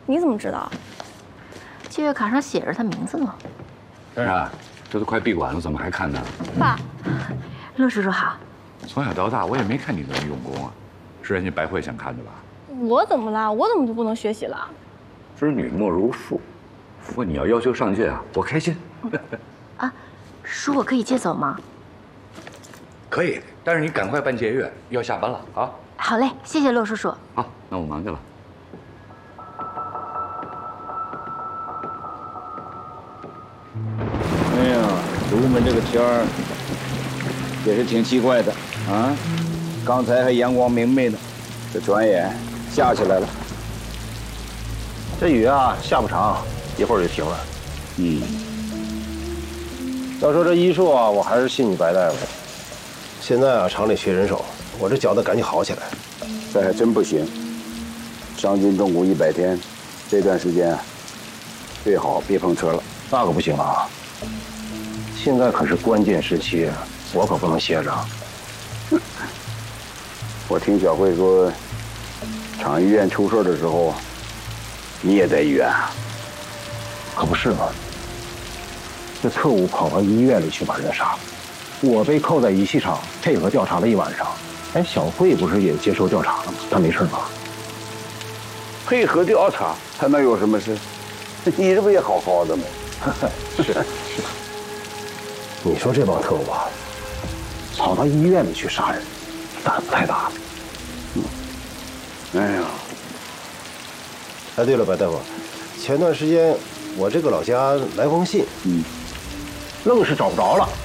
你怎么知道？ 借阅卡上写着他名字呢。 珊珊，这都快闭馆了，怎么还看呢？ 爸， 陆叔叔好。 从小到大我也没看你那么用功啊，是人家白慧想看的吧？ 我怎么了？我怎么就不能学习了？ 知女莫如父，不过你要要求上进啊，我开心。 啊，书我可以借走吗？ 可以，但是你赶快办借阅，要下班了啊。 好嘞，谢谢陆叔叔。 好，那我忙去了。 哎呀，独门这个天儿也是挺奇怪的啊！刚才还阳光明媚呢，这转眼下起来了。 这雨啊，下不长，一会儿就停了。要说这医术啊，我还是信你白大夫。现在啊，厂里缺人手，我这脚得赶紧好起来。 这还真不行，伤筋动骨100天，这段时间最好别碰车了。 那可不行啊！现在可是关键时期，我可不能歇着。 我听小慧说，厂医院出事的时候，你也在医院啊？ 可不是嘛！这特务跑到医院里去把人杀了，我被扣在仪器厂配合调查了一晚上。哎，小慧不是也接受调查了吗？她没事吧？ 配合调查，他能有什么事？你这不也好好的吗？ 是。你说这帮特务啊，跑到医院里去杀人，胆子太大了。 哎呀， 哎，对了，白大夫，前段时间我这个老家来封信，愣是找不着了。